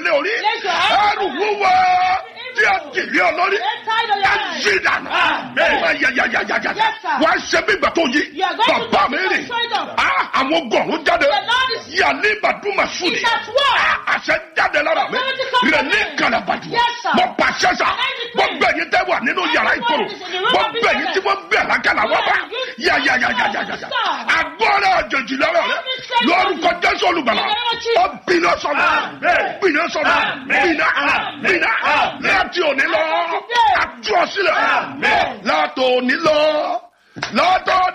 lé orí. Ẹrù wúwo tí a dìlé ọ lórí. Ẹ yí dànù. Wàá ṣe bí ìgbà tó yí. Bàbá mi rìn. Àwọn gọ̀ọ̀rún jáde. Yàlé Bàdúmà Sùnì. Àṣẹ jáde lára mi. Rẹ̀ ní Kàlàbàdù. Mo pàṣẹ sà. Mo gbẹ̀yìn tẹ́ wà nínú yàrá ìkorò. Mo gbẹ̀yìn tí wọ́n gbẹ̀ lákàlà wá bá. Agbọ́dọ̀ àjèjì lọ́rọ̀ rẹ̀. Lórúkọ Jésù olùgbàlà. Ó bìnà sọ̀rọ̀. Bìnà sọ̀rọ̀. Bìnà. Láti òní lọ. Àtúọ̀sílẹ̀. Láti òní lọ.